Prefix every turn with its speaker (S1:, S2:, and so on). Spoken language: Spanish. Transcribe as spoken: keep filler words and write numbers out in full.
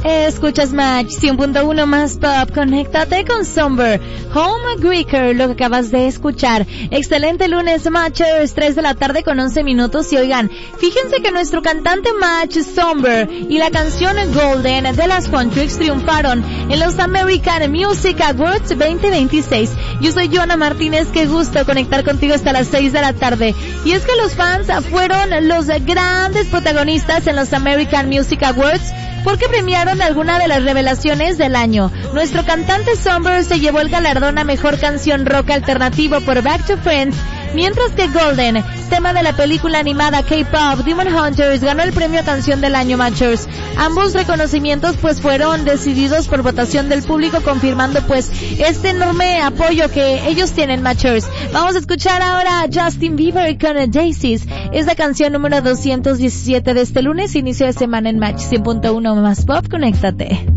S1: Escuchas Match cien punto uno más Pop. Conéctate con Somber, Homebreaker, lo que acabas de escuchar. Excelente lunes, Matchers, tres de la tarde con once minutos. Y oigan, fíjense que nuestro cantante Match, Somber, y la canción Golden de las Funtrix triunfaron en los American Music Awards veinte veintiséis. Yo soy Joana Martínez, qué gusto conectar contigo hasta las seis de la tarde. Y es que los fans fueron los grandes protagonistas en los American Music Awards, porque premiaron alguna de las revelaciones del año. Nuestro cantante Somber se llevó el galardón a Mejor Canción Rock Alternativo por Back to Friends, mientras que Golden, tema de la película animada K-Pop Demon Hunters, ganó el premio a Canción del Año, Matchers. Ambos reconocimientos pues fueron decididos por votación del público, confirmando pues este enorme apoyo que ellos tienen, Matchers. Vamos a escuchar ahora a Justin Bieber con Daisies. Es la canción número doscientos diecisiete de este lunes, inicio de semana en Match cien punto uno más Pop. Conéctate.